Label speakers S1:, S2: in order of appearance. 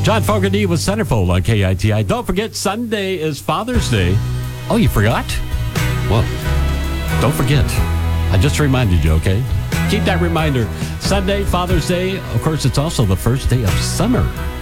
S1: John Fogerty with Centerfold on KITI. Don't forget, Sunday is Father's Day. Oh, you forgot? Well, don't forget. I just reminded you, okay? Keep that reminder. Sunday, Father's Day. Of course, it's also the first day of summer.